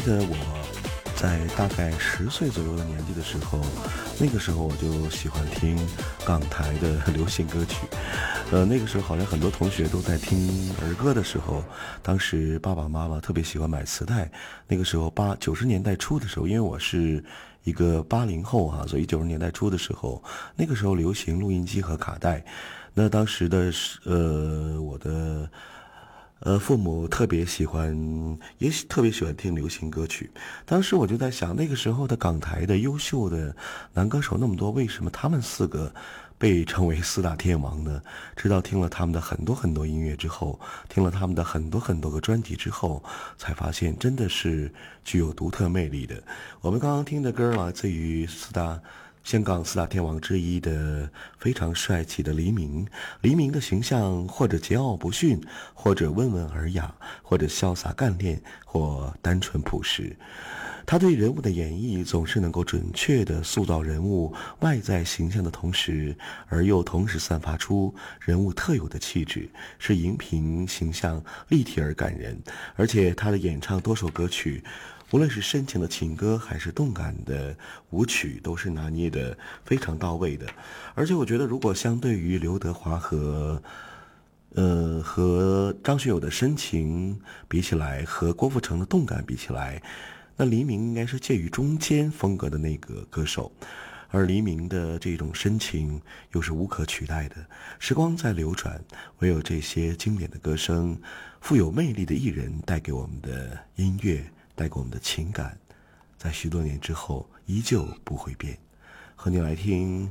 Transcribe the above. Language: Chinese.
记得我在大概10岁左右的年纪的时候，那个时候我就喜欢听港台的流行歌曲。那个时候好像很多同学都在听儿歌的时候，当时爸爸妈妈特别喜欢买磁带。那个时候90年代初的时候，因为我是一个80后啊，所以90年代初的时候，那个时候流行录音机和卡带。那当时的我的父母特别喜欢，特别喜欢听流行歌曲。当时我就在想，那个时候的港台的优秀的男歌手那么多，为什么他们4个被称为4大天王呢？直到听了他们的很多很多音乐之后，听了他们的很多很多个专辑之后，才发现真的是具有独特魅力的。我们刚刚听的歌来自于香港4大天王之一的非常帅气的黎明。黎明的形象或者桀骜不驯，或者温文尔雅，或者潇洒干练，或单纯朴实。他对人物的演绎总是能够准确地塑造人物外在形象的同时，而又同时散发出人物特有的气质，使荧屏形象立体而感人。而且他的演唱多首歌曲，无论是深情的情歌还是动感的舞曲，都是拿捏得非常到位的。而且我觉得，如果相对于刘德华和张学友的深情比起来，和郭富城的动感比起来，那黎明应该是介于中间风格的那个歌手。而黎明的这种深情又是无可取代的。时光在流转，唯有这些经典的歌声，富有魅力的艺人带给我们的音乐，带给我们的情感，在许多年之后依旧不会变。和你来听